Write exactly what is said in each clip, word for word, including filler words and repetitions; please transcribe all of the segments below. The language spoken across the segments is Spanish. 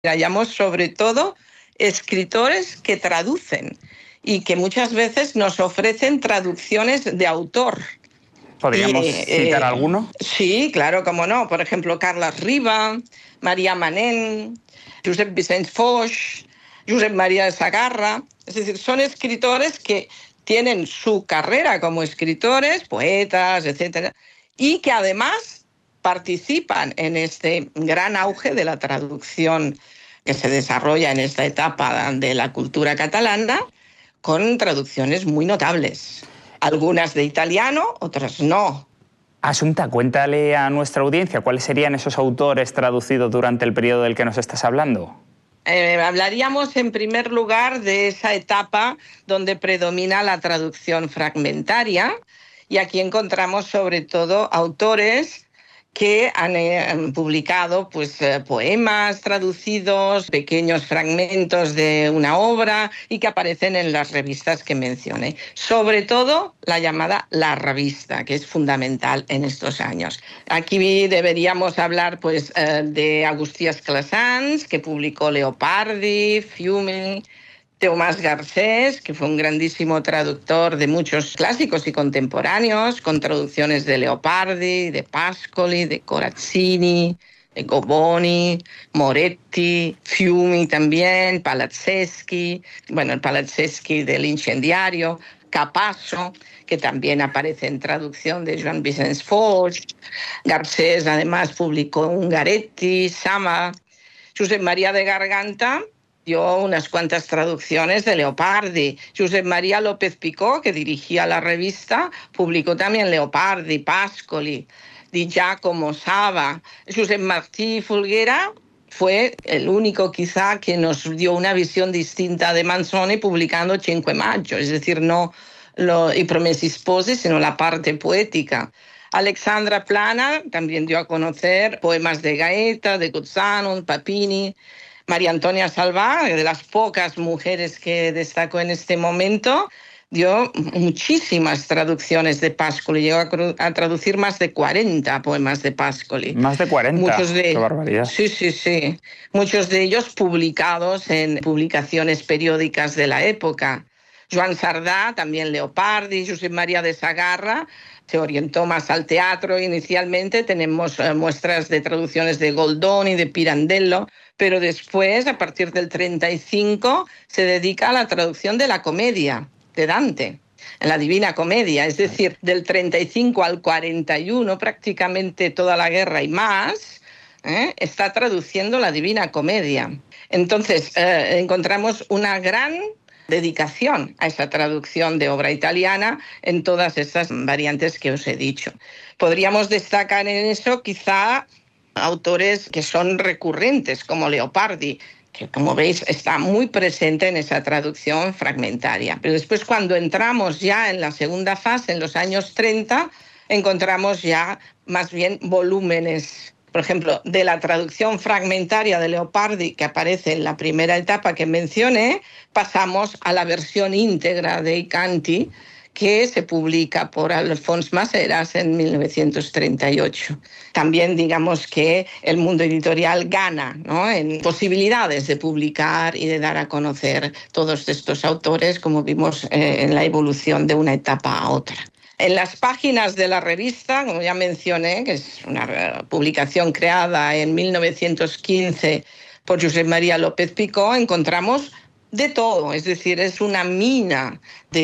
Hallamos sobre todo escritores que traducen y que muchas veces nos ofrecen traducciones de autor. ¿Podríamos y, citar eh, alguno? Sí, claro, cómo no. Por ejemplo, Carles Riba, María Manent, Josep Vicenç Foix, Josep María de Sagarra. Es decir, son escritores que tienen su carrera como escritores, poetas, etcétera, y que además participan en este gran auge de la traducción que se desarrolla en esta etapa de la cultura catalana, con traducciones muy notables. Algunas de italiano, otras no. Asunta, cuéntale a nuestra audiencia cuáles serían esos autores traducidos durante el periodo del que nos estás hablando. Eh, hablaríamos en primer lugar de esa etapa donde predomina la traducción fragmentaria, y aquí encontramos sobre todo autores que han eh, publicado pues, eh, poemas traducidos, pequeños fragmentos de una obra y que aparecen en las revistas que mencioné. Sobre todo la llamada La Revista, que es fundamental en estos años. Aquí deberíamos hablar pues, eh, de Agustí Esclassans, que publicó Leopardi, Fiume, Tomàs Garcés, que fue un grandísimo traductor de muchos clásicos y contemporáneos, con traducciones de Leopardi, de Pascoli, de Corazzini, de Goboni, Moretti, Fiumi también, Palazzeschi, bueno, el Palazzeschi del Incendiario, Capasso, que también aparece en traducción de Joan Vicenç Foix. Garcés además publicó Ungaretti, Sama. Josep María de Garganta dio unas cuantas traducciones de Leopardi. Josep María López Picó, que dirigía la revista, publicó también Leopardi, Pascoli, Di Giacomo, Sava. Josep Martí Folguera fue el único quizá que nos dio una visión distinta de Manzoni, publicando Cinque Maggio, es decir, no lo, I Promessi Sposi, sino la parte poética. Alexandra Plana también dio a conocer poemas de Gaeta, de Gozzano, Papini. María Antonia Salvà, de las pocas mujeres que destacó en este momento, dio muchísimas traducciones de Pascoli. Llegó a, a traducir más de cuarenta poemas de Pascoli. Más de cuarenta, Muchos de, qué barbaridad. Sí, sí, sí. Muchos de ellos publicados en publicaciones periódicas de la época. Joan Sardà, también Leopardi, Josep María de Sagarra, se orientó más al teatro inicialmente. Tenemos eh, muestras de traducciones de Goldoni, de Pirandello, pero después, a partir del treinta y cinco, se dedica a la traducción de la comedia de Dante, en la Divina Comedia. Es decir, del treinta y cinco al cuarenta y uno, prácticamente toda la guerra y más, ¿eh? está traduciendo la Divina Comedia. Entonces, eh, encontramos una gran dedicación a esa traducción de obra italiana en todas esas variantes que os he dicho. Podríamos destacar en eso quizá autores que son recurrentes, como Leopardi, que como veis está muy presente en esa traducción fragmentaria. Pero después, cuando entramos ya en la segunda fase, en los años treinta, encontramos ya más bien volúmenes. Por ejemplo, de la traducción fragmentaria de Leopardi, que aparece en la primera etapa que mencioné, pasamos a la versión íntegra de I Canti, que se publica por Alfons Maseras en mil novecientos treinta y ocho. También digamos que el mundo editorial gana, ¿no?, en posibilidades de publicar y de dar a conocer todos estos autores, como vimos eh, en la evolución de una etapa a otra. En las páginas de la revista, como ya mencioné, que es una publicación creada en mil novecientos quince por Josep María López Picó, encontramos de todo, es decir, es una mina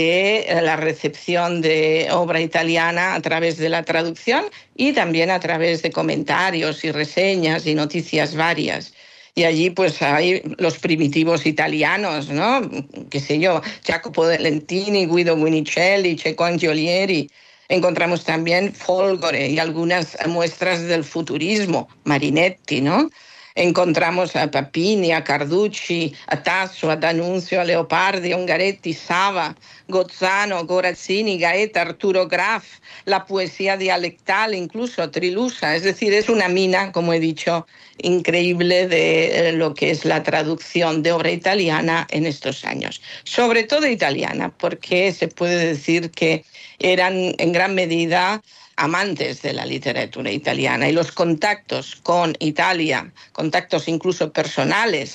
de la recepción de obra italiana a través de la traducción y también a través de comentarios y reseñas y noticias varias. Y allí pues hay los primitivos italianos, ¿no? Qué sé yo, Jacopo de Lentini, Guido Guinicelli, Cecco Angiolieri. Encontramos también Folgore y algunas muestras del futurismo, Marinetti, ¿no? Encontramos a Papini, a Carducci, a Tasso, a D'Annunzio, a Leopardi, a Ungaretti, Sava, Gozzano, Corazzini, Gaeta, Arturo Graf, la poesía dialectal, incluso Trilusa. Es decir, es una mina, como he dicho, increíble de lo que es la traducción de obra italiana en estos años. Sobre todo italiana, porque se puede decir que eran en gran medida amantes de la literatura italiana, y los contactos con Italia, contactos incluso personales